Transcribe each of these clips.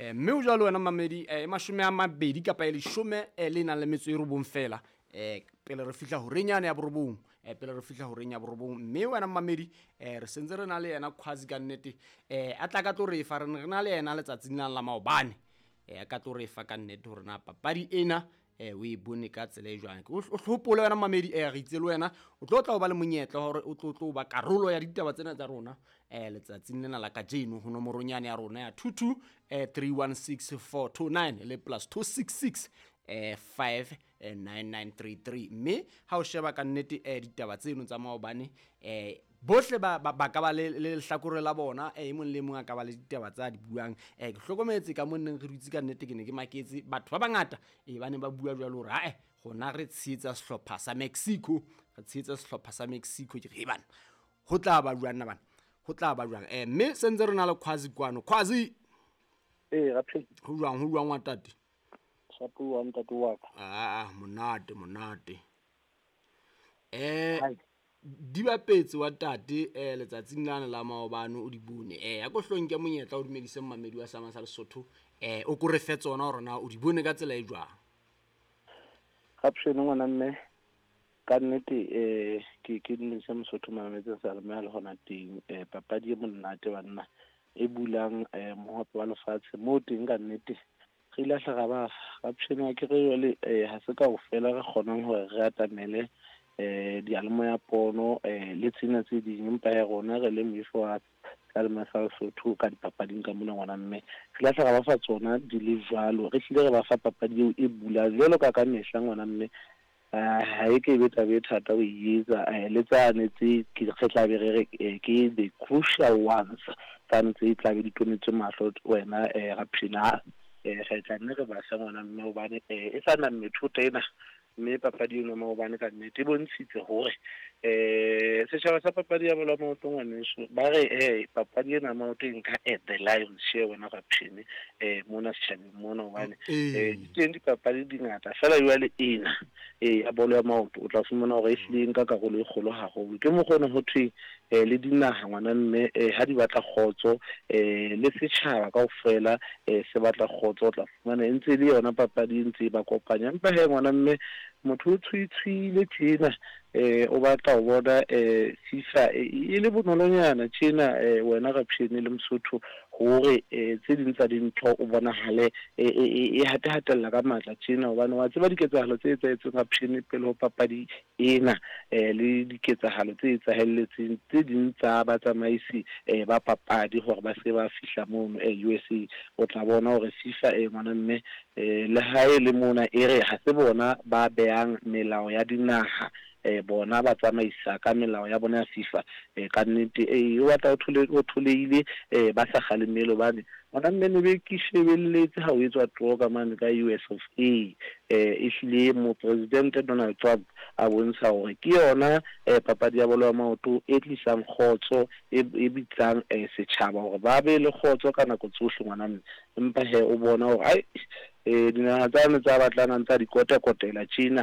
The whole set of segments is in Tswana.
mme o jalo wena mamedi mashome a mabedi kapa leshome le nang le metso e robong fela pele re fihla ho renyane ya borobong mme wena mamedi re sentse re na le yena Khwazi ka nnete a tla ka tlo re fa re na le yena letsatsing la maobane a ka tlo re fa ka nnete hore na papadi ena o e bone ka tsela e jwang o hlophole wena mamedi re itse le wena o tlo tla o ba le monyetla hore o tlo ba karolo ya ditaba tsena tsa rona letsatsing lena la kajeno ho nomoronyane ya rona ya 22 316429 le +266 59933 mme ha o sheba ka nnete ditaba tseno tsa maobane bohle ba ka ba le lehlakore la bona mong le mong a ka ba le ditaba tsa di buang ke hlokometse ka monneng re dutse ka nnete ke ne ke maketse batho ba bangata ba ne ba bua jwalo hore gona re tsheetsa sehlopha sa Mexico ke re bana ho tla ba jwang mme sentse re na le Khwazi kwano Khwazi raphe ho jwang wa tate shapo wa ntate wa ka monate di bapetse wa tate letsatsing lana la maobane o di bone ya go hlonke monyetla o dumedise mmamedi wa Sama sa Lesotho o ko re fe tsona hore na o di bone ka tsela e jwang raphe ngwana mme ka nnete ke dinse Mosotho mametse sa le mala hona teng papadi e monate banna e bulang mohope wa lefatshe mo teng ka nnete re ile hla ba raphe ke re le ha se ka o fela re kgonang hore re atamele dialmo ya pono le tsena tse ding empa ya rona re le mifo a ka le masa Lesotho ka dipapading ka mona ngwana mme re la tla ba fa tsona di le jalo re hlile re ba fa papadi e bula jalo ka mehla ngwana mme ha e ke be thata o yetsa le tsane tse ke tla be re ke the crucial ones tse tla be di tonetse mahlo wena rapina re tla nne re ba sa ngwana mme o bane e sana methuta ena mme papadi eno maobane ka nnete bontshitse hore setjhaba sa papadi ya bola maoto ngwaneso ba re papadi ena maoto nka the Lions share wena ga phine mona setjhabeng mona hobane teng dipapadi di ngata fela jwale ena ya bolo ya maoto o tla fumana hore e hlile nka karolo e kgolo haholo ke mokgona ho thwe le dinaha ngwana mme ha di batla khotso le setjhaba kaofela se batla khotso o tla fumana ntse le yona papadi ntse ba kopanya empa he ngwana mme motho o tshwitshwile tjena o batla ho bona FIFA e le bonolonyana tjena wena ga phene le Mosotho hore tse ding tsa dintho o bona hale e hatella ka matla tjena hobane wa tseba diketsahalo tse etsahetseng ga phene pele ho papadi ena le diketsahalo tse etsahelletseng tse ding tsa batsamaisi ba papadi hore ba se ba fihla mono USA o tla bona hore FIFA ngwana mme le hae le mona re ha se bona ba beang melao ya dinaha bona ba tsamaisa ka melao ya bona ya FIFA ka nnete o batla o tholeile ba sa kgalemelo bane bona mme be ke shebelletse ha o etswa toka mane ka US of A hlile mo president Donald Trump a bontsha hore ke yona papadi ya bolo ya maoto e tlisang khotso e bitsang setjhaba hore ba be le khotso ka nako tsohle ngwana mme empa he o bona hore dinaha tsane tsa batlana tsa dikota-kotela tjena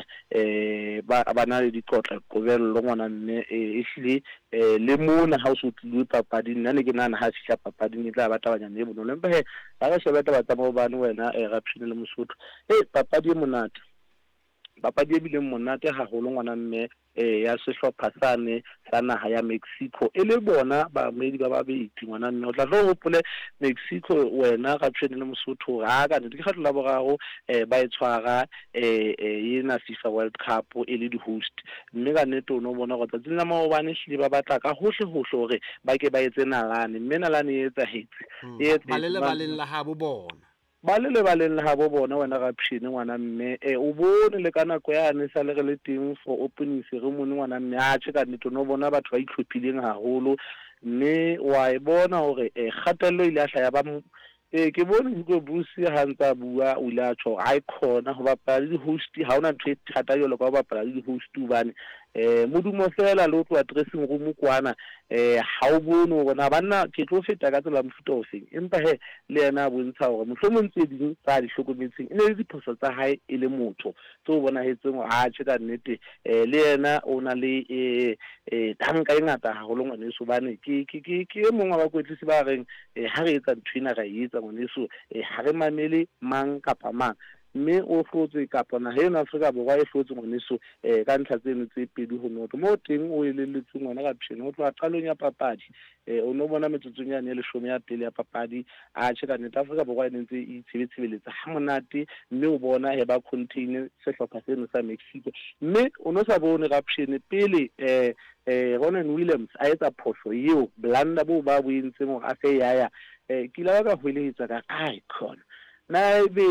ba na le dikotla qobello ngwana mme hlile le mona ha o se tlile papading nna ne ke nana ha fihla papading e tla ba tabanyana le bonolo empa he ha re shebeta ba tsa bane wena ga phine le Mosotho papadi e monate papadi e bile monate haholo ngwana mme ya sehlopha sane sa naha ya Mexico e le bona baamedi ba babedi ngwana mme o tla tlo hopole Mexico wena ga phene le Mosotho ga ka di kgatlo la boraro ba e tshwara ena FIFA World Cup e le di host mme ka nnete o no bona go tsa nna maobane hlile ba batla ka hohle hore ba ke ba etse nalane mme nalane e etsahetse ba le la habo bona ba le le ha bo bona wena ga phine ngwana mme o bone le ka nako yane sa le re le teng for opening ceremony ngwana mme a tsheka nnete no bona batho ba itlhophileng haholo mme wa e bona hore kgatello ile a hla ya ba ke bone Hugo Busi ha ntsa bua o ile a tsho icon ho bapala le host ha ona ntho e thata jolo ka ho bapala le host ubane modumo fela le o tloa dressing room kwana ha o bone gore na banna ke tlo feta ka tsela mofuta o feng empa he le yena a bontsha gore mohlomong tse ding tsa di hlokometseng e ne le diphoso tsa hae e le motho tse o bonahetseng a tjhe ka nnete le yena o na le tanka e ngata haholo ngwaneso bane ke e mong wa bakwetlisi ba reng ha re etsa nthwena ra etsa ngwaneso ha re mamele mang kapa mang mme o hlotse kapa na he na Afrika Borwa e hlotse ngwaneso ka ntlha tseno tse pedi ho noto mo teng o elelletse ngwana ka pheno o tloa qalong ya papadi o no bona metsotsong ya ne le shome ya pele ya papadi a tjhe ka nnete Afrika Borwa e ntse e itshebetsebeletsa ha monate mme o bona he ba contain sehlopha seno sa Mexico mme o no sa bone raption pele Ronan Williams a etsa phoso eo blanda bo ba boentseng gore a se yaya ke la ka hwelehetsa ka icon na ebe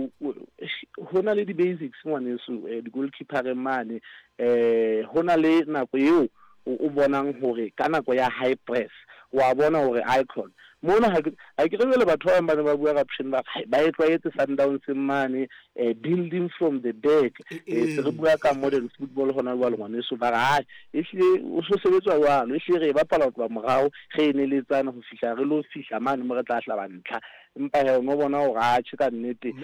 ho na le di-basics ngwaneso di-goalkeeper mane ho na le nako eo o bonang hore ka nako ya high press wa bona hore icon mona ha ke re le batho ba ba bua caption ba e tlwaetse Sundowns mane building from the back se re bua ka modern football hona jwale ngwaneso ba ha ehlile o so sebetswa jwalo ehlile re bapala tloa morao ge eneletsana ho fihla re lo fihla mane mo re tla hlaba ntlha empa he mo bona hore a tjhe ka nnete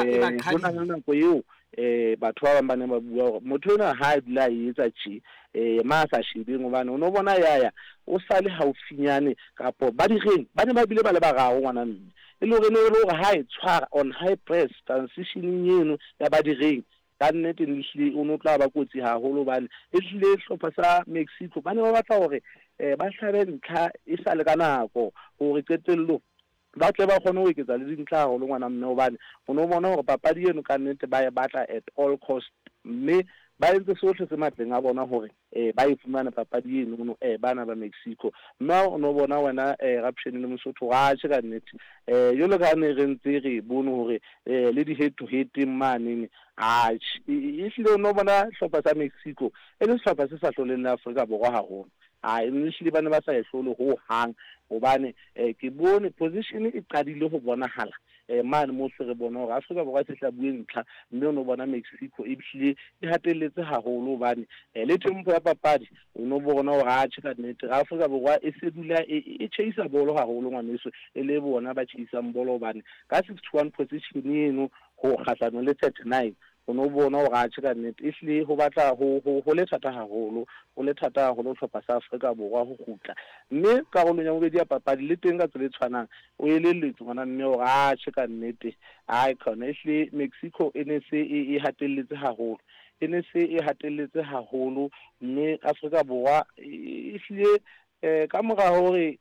hona le nako eo batho ba bang ba ne ba bua hore motho ona ha a dula a etsa tje ma sa shebeng hobane o no bona yaya o sa le haufinyane kapo ba direng ba ne ba bile ba le bararo ngwana mme e le gore ne le gore ha e tshwara on high press transitioning eno ya ba direng ka nnete nhle o no tla ba kotsi haholo bane e hlile hlopha sa Mexico ba ne ba batla hore ba hlabe ntlha e sa le ka nako hore qetello ba tle ba kgone ho eketsa le dintlha haholo ngwana mme hobane o no bona hore papadi eno ka nnete ba e batla at all cost mme ba entse sohle se matleng a bona hore ba e fumana papadi eno bana ba Mexico mme o no bona wena raption le Mosotho ga tjhe ka nnete yolo ka ne re ntse re bone hore le di head to head mane a e hlile o no bona hlopha sa Mexico e le hlopha se sa hloleng la Afrika Borwa haholo a initially ba ne ba sa e hlole ho hang hobane ke bone position e qadile ho bonahala mane mo se re bona hore Afrika Borwa se tla bueng ntlha mme o no bona Mexico e bile e hatelletse haholo hobane le tempo ya papadi o no bona hore a tjhe ka nnete Afrika Borwa e se dula e chase bolo haholo ngwaneso e le bona ba chase bolo hobane ka 61 position eno ho kgahlano le 39 o no bona hore a tjhe ka nnete e hlile ho batla ho le thata haholo ho le thata haholo hlopha sa Afrika Borwa ho gutla mme karolong ya bobedi ya papadi le teng ka tsela e tshwanang o elelletse ngwana mme hore a tjhe ka nnete icon e hlile Mexico e ne se e hatelletse haholo e ne se e hatelletse haholo mme Afrika Borwa e hlile ka mora hore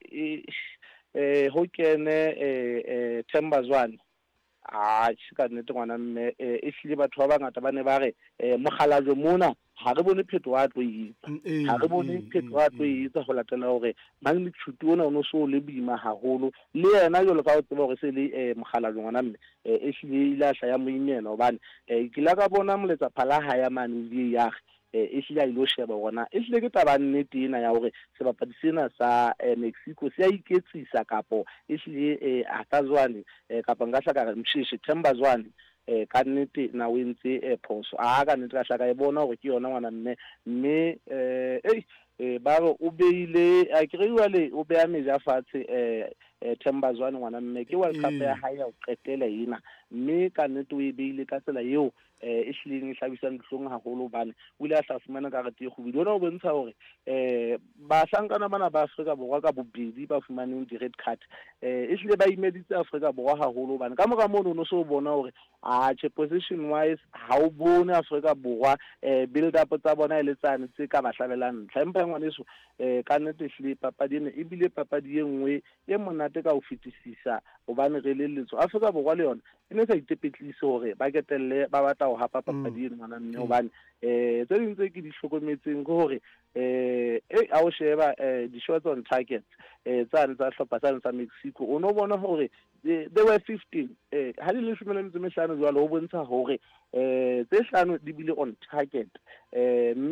ho kene Themba Zwane a ka nnete ngwana mme e hlile batho ba bangata ba ne ba re mogalajo mona ha re bone phetho wa tlo ha re bone phetho wa tlo etsa ho latela hore magnitude ona o no so le boima haholo le yena jolo ka o tseba hore se le mogalajo ngwana mme e hlile ile a hla ya moimela hobane ke la ka bona moletsa phala ha ya mane le ya e hlile a ilo sheba gona e hlile ke taba nnete ena ya hore sebapadi sena sa Mexico se a iketsisa kapo e hlile a ka Zwane kapa nka hla ka re mshishi Themba Zwane ka nnete na o entse phoso a ka nnete ka hla ka e bona hore ke yona ngwana mme ba re o beile a ke re jwale o beha meja fatshe Themba Zwane ngwana mme ke World Cup ya hae ya o qetela ena mme ka nnete o e beile ka tsela eo e hlileng e hlabisang dihlong haholo bane o ile a tla fumana karete e kgubedi ona o bontsha hore bahlankana bana ba Afrika Borwa ka bobedi ba fumaneng di-red card e hlile ba imeditse Afrika Borwa haholo bane ka mora mono o no so bona hore tjhe position wise ha o bone Afrika Borwa build up tsa bona e le tsane tse ka ba hlabelang ntlha empa ngwaneso ka nnete hlile papadi ena e bile papadi e nngwe e monate ka ho fetisisa hobane re lelletso Afrika Borwa le yona e ne sa itepetlise hore ba ketelle ba batla ho hapa papadi ena ngwana mme hobane tse ding tse ke di hlokometseng ke hore a o sheba di-shots on target tsane tsa hlopha sane sa Mexico o no bona hore there were 15 ha di le 15 jwalo ho bontsha hore tse hlano di bile on target